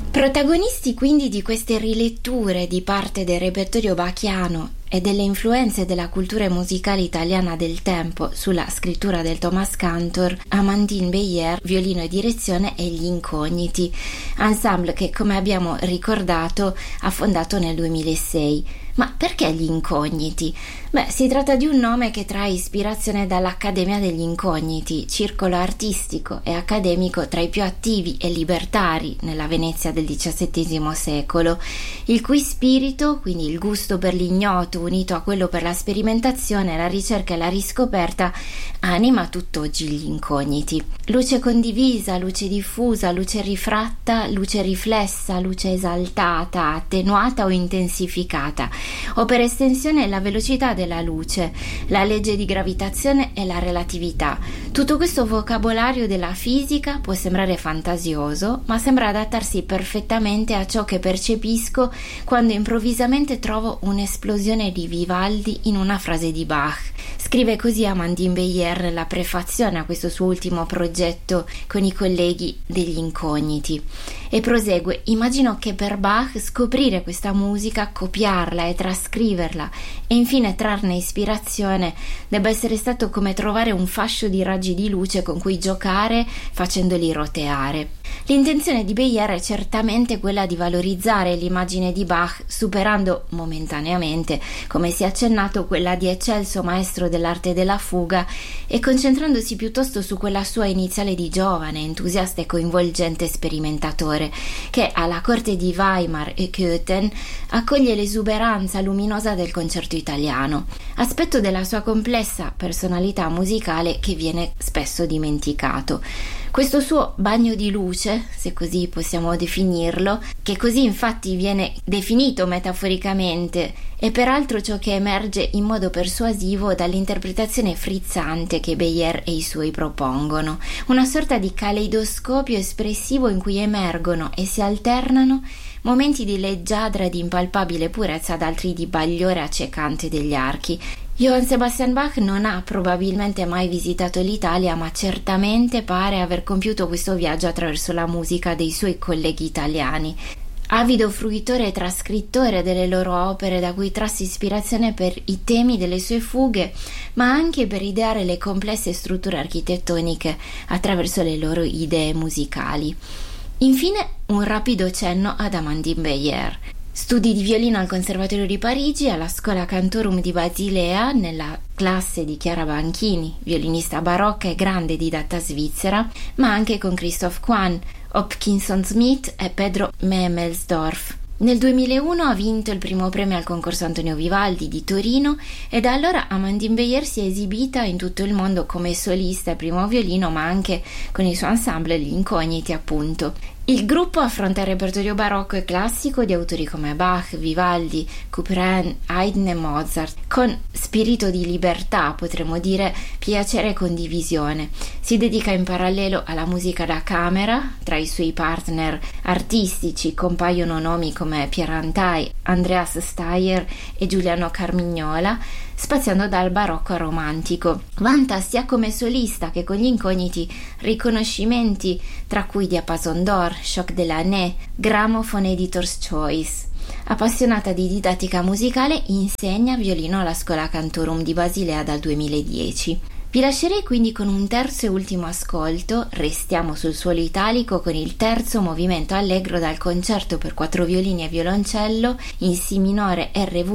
Protagonisti quindi di queste riletture di parte del repertorio bachiano e delle influenze della cultura musicale italiana del tempo sulla scrittura del Thomas Cantor, Amandine Beyer, violino e direzione, e Gli Incogniti, ensemble che, come abbiamo ricordato, ha fondato nel 2006. Ma perché Gli Incogniti? Si tratta di un nome che trae ispirazione dall'Accademia degli Incogniti, circolo artistico e accademico tra i più attivi e libertari nella Venezia del XVII secolo, il cui spirito, quindi il gusto per l'ignoto unito a quello per la sperimentazione, la ricerca e la riscoperta, anima tutt'oggi Gli Incogniti. Luce condivisa, luce diffusa, luce rifratta, luce riflessa, luce esaltata, attenuata o intensificata, o per estensione la velocità della luce, la legge di gravitazione e la relatività. Tutto questo vocabolario della fisica può sembrare fantasioso, ma sembra adattarsi perfettamente a ciò che percepisco quando improvvisamente trovo un'esplosione di Vivaldi in una frase di Bach. Scrive così Amandine Beyer nella prefazione a questo suo ultimo progetto con i colleghi degli Incogniti, e prosegue: immagino che per Bach scoprire questa musica, copiarla e trascriverla e infine trarne ispirazione debba essere stato come trovare un fascio di raggi di luce con cui giocare facendoli roteare. L'intenzione di Beyer è certamente quella di valorizzare l'immagine di Bach, superando momentaneamente, come si è accennato, quella di eccelso maestro dell'arte della fuga e concentrandosi piuttosto su quella sua iniziale di giovane, entusiasta e coinvolgente sperimentatore, che alla corte di Weimar e Köthen accoglie l'esuberanza luminosa del concerto italiano, aspetto della sua complessa personalità musicale che viene spesso dimenticato. Questo suo bagno di luce, se così possiamo definirlo, che così infatti viene definito metaforicamente, è peraltro ciò che emerge in modo persuasivo dall'interpretazione frizzante che Beyer e i suoi propongono, una sorta di caleidoscopio espressivo in cui emergono e si alternano momenti di leggiadra e di impalpabile purezza ad altri di bagliore accecante degli archi. Johann Sebastian Bach non ha probabilmente mai visitato l'Italia, ma certamente pare aver compiuto questo viaggio attraverso la musica dei suoi colleghi italiani. Avido fruitore e trascrittore delle loro opere, da cui trasse ispirazione per i temi delle sue fughe, ma anche per ideare le complesse strutture architettoniche attraverso le loro idee musicali. Infine, un rapido cenno ad Amandine Beyer. Studi di violino al Conservatorio di Parigi, alla Schola Cantorum di Basilea, nella classe di Chiara Banchini, violinista barocca e grande didatta svizzera, ma anche con Christoph Kwan, Hopkinson Smith e Pedro Memelsdorf. Nel 2001 ha vinto il primo premio al concorso Antonio Vivaldi di Torino e da allora Amandine Beyer si è esibita in tutto il mondo come solista e primo violino, ma anche con il suo ensemble Gli Incogniti, appunto. Il gruppo affronta il repertorio barocco e classico di autori come Bach, Vivaldi, Couperin, Haydn e Mozart, con spirito di libertà, potremmo dire piacere e condivisione. Si dedica in parallelo alla musica da camera. Tra i suoi partner artistici compaiono nomi come Pierre Antai, Andreas Steyer e Giuliano Carmignola, spaziando dal barocco al romantico. Vanta sia come solista che con Gli Incogniti riconoscimenti, tra cui Diapason d'Or, Choc de l'Année, Gramophone Editor's Choice. Appassionata di didattica musicale, insegna violino alla Schola Cantorum di Basilea dal 2010. Vi lascerei quindi con un terzo e ultimo ascolto. Restiamo sul suolo italico con il terzo movimento allegro dal concerto per 4 violini e violoncello in Si minore RV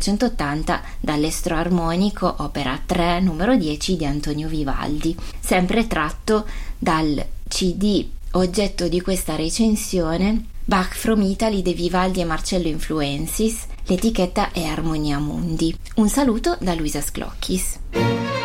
580 dall'Estro Armonico, opera 3, numero 10 di Antonio Vivaldi, sempre tratto dal CD oggetto di questa recensione, Bach from Italy de Vivaldi e Marcello Influensis. L'etichetta è Armonia Mundi. Un saluto da Luisa Sclocchis.